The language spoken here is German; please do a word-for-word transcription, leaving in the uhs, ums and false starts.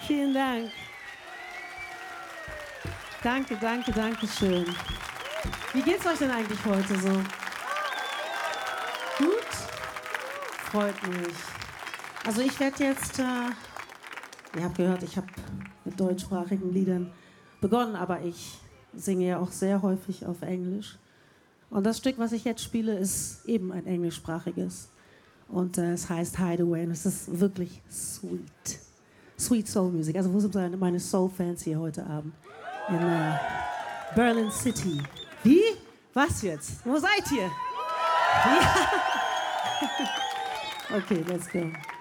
Vielen Dank. Danke, danke, danke schön. Wie geht's euch denn eigentlich heute so? Gut? Freut mich. Also ich werde jetzt, äh, ihr habt gehört, ich habe mit deutschsprachigen Liedern begonnen, aber ich singe ja auch sehr häufig auf Englisch. Und das Stück, was ich jetzt spiele, ist eben ein englischsprachiges. Und äh, es heißt Hideaway und es ist wirklich sweet. Sweet Soul Music. Also wo sind meine Soul-Fans hier heute Abend? In äh, Berlin City. Wie? Was jetzt? Wo seid ihr? Ja. Okay, let's go.